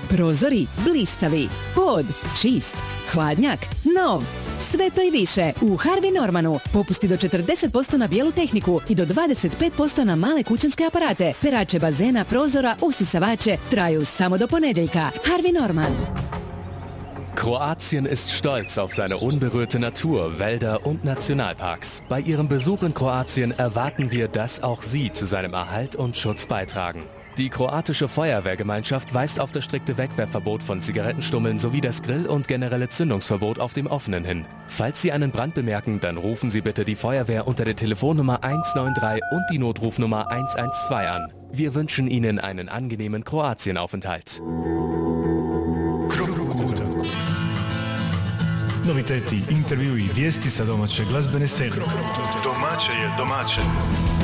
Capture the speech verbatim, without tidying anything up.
Prozori blistavi, pod čist, hladnjak nov. Sve to i više u Harvey Normanu. Popusti do četrdeset posto na bijelu tehniku i do dvadeset pet posto na male kućanske aparate, perače bazena, prozora, usisavače. Traju samo do ponedjeljka. Harvey Norman. Kroatien ist stolz auf seine unberührte Natur, Wälder und Nationalparks. Bei Ihrem Besuch in Kroatien erwarten wir, dass auch Sie zu seinem Erhalt und Schutz beitragen. Die kroatische Feuerwehrgemeinschaft weist auf das strikte Wegwerfverbot von Zigarettenstummeln sowie das Grill- und generelle Zündungsverbot auf dem Offenen hin. Falls Sie einen Brand bemerken, dann rufen Sie bitte die Feuerwehr unter der Telefonnummer eins neun drei und die Notrufnummer eins eins zwei an. Wir wünschen Ihnen einen angenehmen Kroatienaufenthalt. Noviteti, intervjui, vijesti sa domaće glazbene scene. Domaće je domaće.